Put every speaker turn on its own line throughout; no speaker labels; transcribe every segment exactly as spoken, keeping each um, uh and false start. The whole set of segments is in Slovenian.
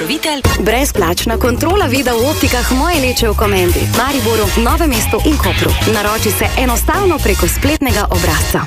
dobavitelj.
Brezplačna kontrola vida v optikah Moje leče v Komendi, Mariboru, Novem mestu in Kopru. Naroči se enostavno preko spletnega obrazca.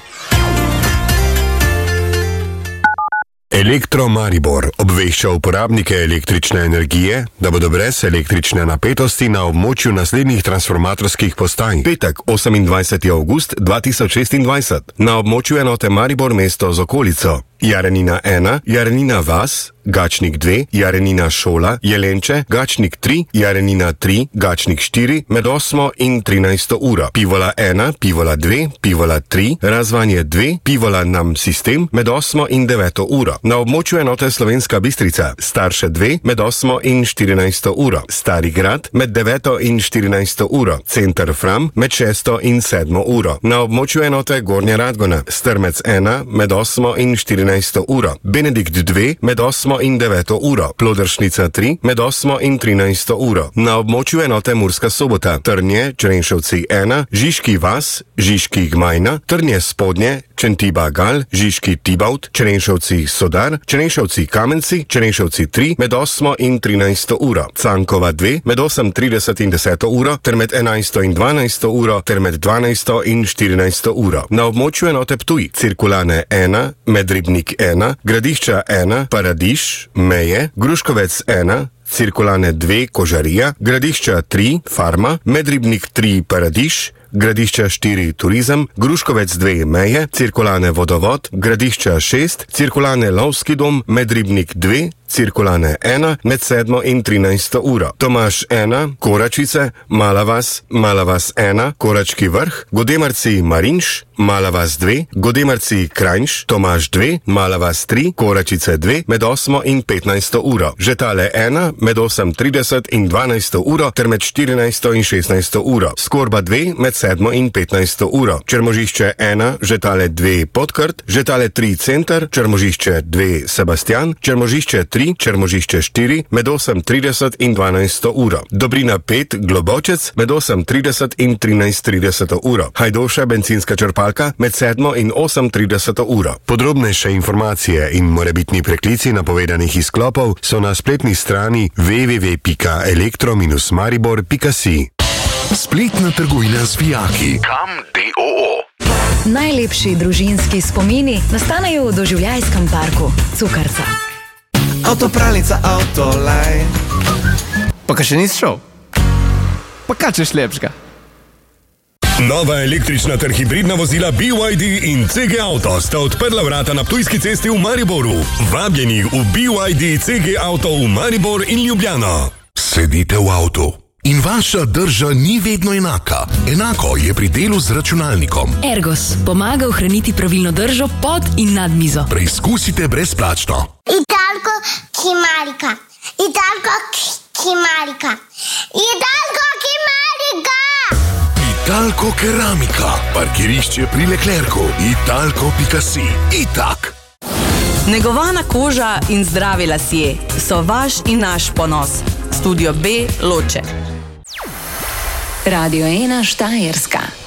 Elektro Maribor obvešča uporabnike električne energije, da bodo brez električne napetosti na območju naslednjih transformatorskih postaj. Petek, osemindvajseti avgust dva tisoč šestindvajset, na območju enote Maribor mesto z okolico. Jarenina ena, Jarenina vas, Gačnik dve, Jarenina šola, Jelenče, Gačnik tri, Jarenina tri, Gačnik štiri, med osmo in trinajsto uro. Pivola ena, Pivola dve, Pivola tri, Razvanje dve, Pivola nam sistem, med osmo in deveto uro. Na območju enote Slovenska Bistrica, Starše dve, med osmo in štirinajsto uro. Stari grad, med deveto in štirinajsto uro. Center Fram, med šesto in sedmo uro. Na območju enote Gornja Radgona, Strmec ena, med osmo in štirinajsto uro. Benedikt dve, med osmo in deveto uro. Plodršnica tri, med osmo in trinajsto uro. Na območju enote Murska Sobota, Trnje, Črenšovci ena, Žižki vas, Žižki Gmajna, Trnje spodnje, Čentiba Gal, Žižki Tibaut, Črenšovci Sodar, Črenšovci Kamenci, Črenšovci tri, med osmo in trinajsto uro. Cankova dve, med osem trideset in deseto uro, ter med enajsto in dvanajsto uro, ter med dvanajsto in štirinajsto uro. Na območju enote Ptuj, Cirkulane ena, Medribnik ena, Gradišča ena, Paradiš, Meje, Gruškovec ena, Cirkulane dve, Kožarija, Gradišča tri, Farma, Medribnik tri, Paradiš, Gradišča štiri, Turizem, Gruškovec dve, Meje, Cirkulane Vodovod, Gradišča šest, Cirkulane Lovski dom, Medribnik dve, Cirkulane ena, med sedmo in trinajsto uro. Tomaž ena, Koračice, Mala vas, Mala vas ena, Korački vrh, Godemarci Marinš, Mala vas dve, Godemarci Krajnš, Tomaž dve, Mala vas tri, Koračice dve, med osmo in petnajsto uro. Žetale ena, med osem trideset in dvanajsto uro, ter med štirinajsto in šestnajsto uro. Skorba dve, med sedmo in petnajsto uro. Črmožišče ena, Žetale dve, Podkrt, Žetale tri, Center, Črmožišče dve, Sebastian, Črmožišče tri, Črmožišče štiri, med osem trideset in dvanajsto uro. Dobrina pet, Globočec, med osem trideset in trinajst trideset uro. Hajdoša bencinska črpalka, med sedmo in osem trideset uro. Podrobnejše informacije in morebitni preklici napovedanih izklopov so na spletni strani w w w pika elektro dash maribor pika si.
Spletna trgovina z vijaki. Kam D O O.
Najlepši družinski spomini nastanejo v doživljajskem parku Cukrca.
Avtopralnica, avtolaj. Pa kaj še nisi šel? Pa kaj češ lepšega?
Nova električna ter hibridna vozila B Y D in C G Auto sta odprla vrata na Ptujski cesti v Mariboru. Vabljeni v B Y D C G Auto v Maribor in Ljubljano.
Sedite v avtu. In vaša drža ni vedno enaka. Enako je pri delu z računalnikom.
Ergos pomaga ohraniti pravilno držo pod in nad mizo.
Preizkusite brezplačno.
Italko Kimarika. Italko Kimarika. Italko Kimarika.
Italko Keramika. Parkirišče pri Leclercu. Italko pika si. Itak.
Negovana koža in zdravi lasje so vaš in naš ponos. Studio B Loče.
Radio ena Štajerska.